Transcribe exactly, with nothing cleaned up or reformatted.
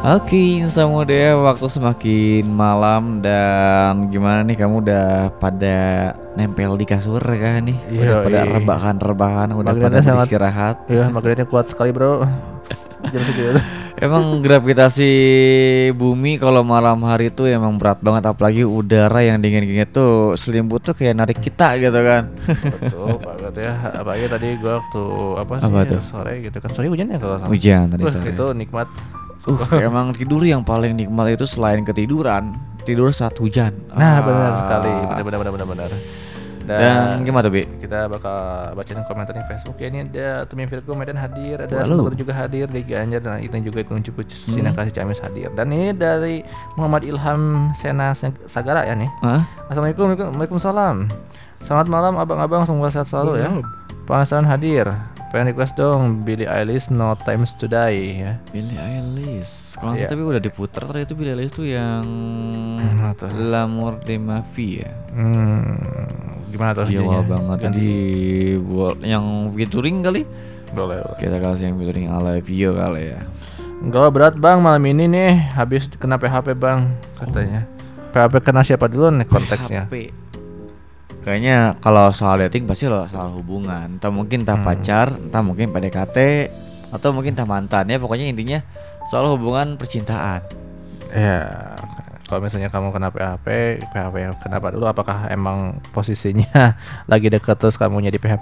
Oke, sama deh, waktu semakin malam dan gimana nih kamu udah pada nempel di kasur kah nih? Udah pada Yoi. rebahan-rebahan, udah pada Magnetnya sangat, beristirahat. ya magnetnya kuat sekali bro. Jam segitu. Emang gravitasi bumi kalau malam hari tuh emang berat banget, apalagi udara yang dingin-dingin tuh selimut tuh kayak narik kita gitu kan. Betul banget ya. Apalagi tadi gua waktu apa sih Apa tuh? sore gitu kan. Sore hujan ya kalau salah. Hujan tadi Wah, sore. itu nikmat. Uh, emang tidur yang paling nikmat itu selain ketiduran, tidur saat hujan. Nah, benar sekali. Ah. Benar benar benar benar benar. Dan gimana tuh, Bi? Kita bakal bacain komentarnya Facebook ya. Ini ada Tumi Virgo Medan hadir, ada Walu. Semoga juga hadir, di Ganjar dan itu juga Kunci Kuci Hmm. Kasih Ciamis hadir. Dan ini dari Muhammad Ilham Sena Sagara ya nih. Hah? Assalamualaikum, Waalaikumsalam. Selamat malam abang-abang, semoga sehat selalu ya. Pengasaran hadir. Pengen request dong Billie Eilish No Times to Die ya. Billie Eilish. Kalau nggak Iya. salah tapi udah diputar tadi itu Billie Eilish tuh yang Mana tuh? L'amour de ma vie ya. Hmm, gimana tuh? Jawa jadinya? banget Ganti. jadi buat yang featuring kali. Boleh, boleh. Kita kasih yang featuring I Love You kali ya. Enggak berat bang malam ini nih. Habis kena P H P bang katanya. P H P kena siapa dulu nih konteksnya? P H P. Kayaknya kalau soal dating pasti lo soal hubungan. Entah mungkin entah Hmm. pacar, entah mungkin P D K T, atau mungkin entah mantan ya. Pokoknya intinya soal hubungan percintaan. Ya, kalau misalnya kamu kena P H P, P H P kenapa dulu? Apakah emang posisinya lagi deket terus kamunya di P H P